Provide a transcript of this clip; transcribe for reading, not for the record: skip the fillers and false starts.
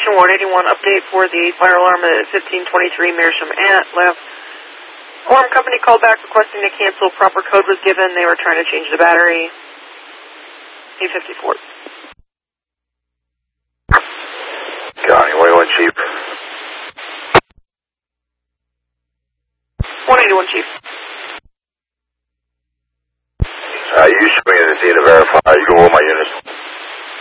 Station 181, update for the fire alarm at 1523 Meerschaum left. Alarm company called back requesting to cancel. Proper code was given. They were trying to change the battery. 854. County, 181 Chief. 181 Chief.